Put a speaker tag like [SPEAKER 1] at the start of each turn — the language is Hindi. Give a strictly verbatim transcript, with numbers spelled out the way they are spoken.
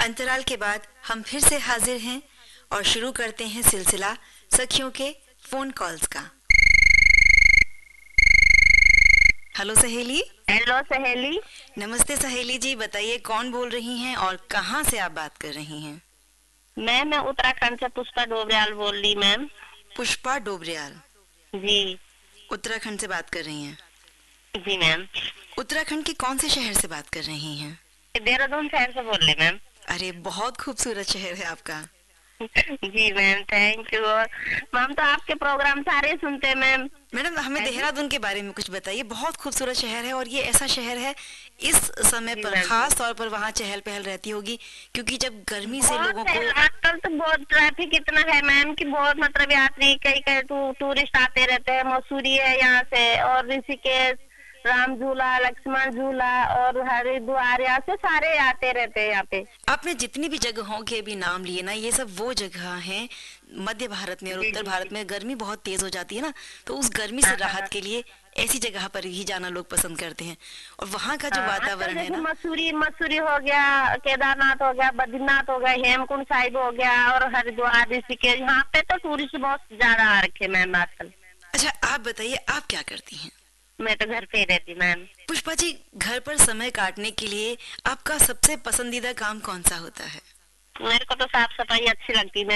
[SPEAKER 1] अंतराल के बाद हम फिर से हाजिर हैं और शुरू करते हैं सिलसिला सखियों के फोन कॉल्स का। हेलो सहेली।
[SPEAKER 2] हेलो सहेली।
[SPEAKER 1] नमस्ते सहेली जी, बताइए कौन बोल रही हैं और कहाँ से आप बात कर रही हैं?
[SPEAKER 2] मैम मैं उत्तराखंड से पुष्पा डोबरियाल बोल रही मैम।
[SPEAKER 1] पुष्पा डोबरियाल
[SPEAKER 2] जी
[SPEAKER 1] उत्तराखंड से बात कर रही हैं?
[SPEAKER 2] जी मैम।
[SPEAKER 1] उत्तराखंड के कौन से शहर से बात कर रही हैं?
[SPEAKER 2] देहरादून शहर से बोल रहे मैम।
[SPEAKER 1] अरे बहुत खूबसूरत शहर है आपका।
[SPEAKER 2] जी मैम, थैंक यू। और मैम तो आपके प्रोग्राम सारे सुनते हैं मैम।
[SPEAKER 1] मैडम हमें देहरादून के बारे में कुछ बताइए। बहुत खूबसूरत शहर है और ये ऐसा शहर है इस समय
[SPEAKER 2] जी
[SPEAKER 1] पर
[SPEAKER 2] मैम।
[SPEAKER 1] खास तौर पर वहाँ चहल पहल रहती होगी क्योंकि जब गर्मी से लोगों
[SPEAKER 2] बहुत है,
[SPEAKER 1] को
[SPEAKER 2] आजकल तो बहुत ट्रैफिक इतना है मैम कि बहुत मतलब यात्री कई कई टू, टूरिस्ट आते रहते हैं। मसूरी है यहाँ से, और ऋषिकेश, राम झूला, लक्ष्मण झूला और हरिद्वार, यहाँ से सारे आते रहते हैं यहाँ पे।
[SPEAKER 1] आपने जितनी भी जगहों के भी नाम लिए ना, ये सब वो जगह हैं मध्य भारत में और
[SPEAKER 2] जी
[SPEAKER 1] उत्तर
[SPEAKER 2] जी
[SPEAKER 1] भारत
[SPEAKER 2] जी।
[SPEAKER 1] में गर्मी बहुत तेज हो जाती है ना, तो उस गर्मी से
[SPEAKER 2] हाँ हाँ
[SPEAKER 1] राहत
[SPEAKER 2] हाँ।
[SPEAKER 1] के लिए ऐसी जगह पर ही जाना लोग पसंद करते हैं। और वहाँ का जो
[SPEAKER 2] हाँ, आजकल
[SPEAKER 1] वातावरण है
[SPEAKER 2] जैसे
[SPEAKER 1] ना,
[SPEAKER 2] मसूरी मसूरी हो गया, केदारनाथ हो गया, बद्रीनाथ हो गया, हेमकुंड साहिब हो गया और हरिद्वार, ऋषिकेश, यहाँ पे तो टूरिस्ट बहुत ज्यादा आ रखे मैम आजकल।
[SPEAKER 1] अच्छा आप बताइए आप क्या करती हैं?
[SPEAKER 2] मैं तो घर पे ही रहती मैम।
[SPEAKER 1] पुष्पा जी, घर पर समय काटने के लिए आपका सबसे पसंदीदा काम कौन सा होता है?
[SPEAKER 2] मेरे को तो साफ सफाई अच्छी लगती है।